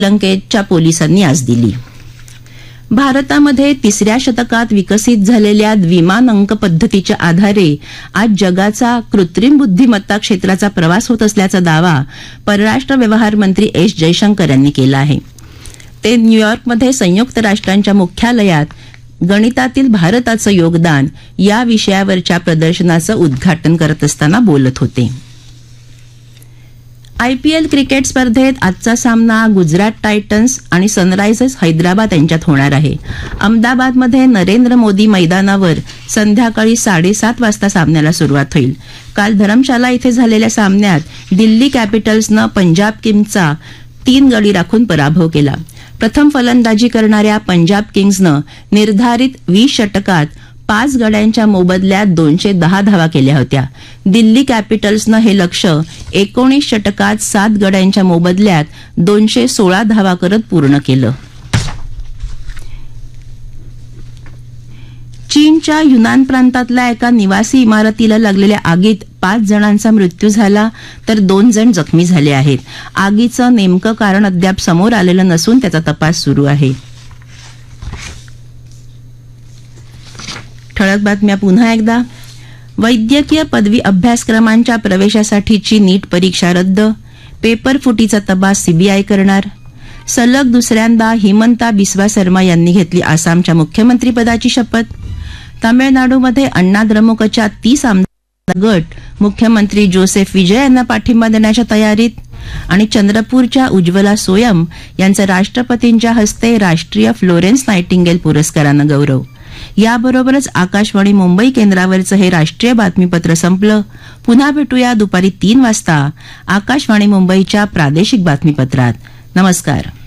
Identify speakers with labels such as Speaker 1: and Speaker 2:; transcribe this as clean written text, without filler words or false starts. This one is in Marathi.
Speaker 1: श्रीलंकेच्या पोलिसांनी आज दिली. भारतामध्ये तिसऱ्या शतकात विकसित झालेल्या द्विमान अंक पद्धतीच्या आधारे आज जगाचा कृत्रिम बुद्धिमत्ता क्षेत्राचा प्रवास होत असल्याचा दावा परराष्ट्र व्यवहार मंत्री एस जयशंकर यांनी केला आहे. ते न्यूयॉर्कमध्ये संयुक्त राष्ट्रांच्या मुख्यालयात गणितातील भारताचं योगदान या विषयावरच्या प्रदर्शनाचं उद्घाटन करत असताना बोलत होते. आयपीएल क्रिकेट स्पर्धेत आजचा सामना गुजरात टायटन्स आणि सनरायझर्स हैदराबाद यांच्यात होणार आहे. अहमदाबादमध्ये नरेंद्र मोदी मैदानावर संध्याकाळी 7:30 वाजता सामन्याला सुरुवात होईल. काल धरमशाला इथे झालेल्या सामन्यात दिल्ली कॅपिटल्सनं पंजाब किंग्सचा 3 गडी राखून पराभव केला. प्रथम फलंदाजी करणाऱ्या पंजाब किंग्सनं निर्धारित 20 षटकात 5 गड्यांच्या मोबदल्यात 210 धावा केल्या होत्या. दिल्ली कॅपिटल्सनं हे लक्ष्य 19 षटकात 7 गड्यांच्या मोबदल्यात 216 धावा करत पूर्ण केलं. चीनच्या युनान प्रांतातल्या एका निवासी इमारतीला लागलेल्या आगीत 5 जणांचा मृत्यू झाला तर 2 जण जखमी झाले आहेत. आगीचं नेमकं कारण अद्याप समोर आलेलं नसून त्याचा तपास सुरू आहे. ठळक बातम्या पुन्हा एकदा. वैद्यकीय पदवी अभ्यासक्रमांच्या प्रवेशासाठीची नीट परीक्षा रद्द. पेपर फुटीचा तपास सीबीआय करणार. सलग दुसऱ्यांदा हिमंता बिस्वा शर्मा यांनी घेतली आसामच्या मुख्यमंत्रीपदाची शपथ. तामिळनाडूमध्ये अण्णा द्रमुकच्या 30 आमदार गट मुख्यमंत्री जोसेफ विजय यांना पाठिंबा देण्याच्या तयारीत. आणि चंद्रपूरच्या उज्ज्वला सोयम यांचा राष्ट्रपतींच्या हस्ते राष्ट्रीय फ्लोरेन्स नायटिंगेल पुरस्कारानं गौरव. याबरोबरच आकाशवाणी मुंबई केंद्रावरचं हे राष्ट्रीय बातमीपत्र संपलं. पुन्हा भेटूया दुपारी 3 वाजता आकाशवाणी मुंबईच्या प्रादेशिक बातमीपत्रात. नमस्कार.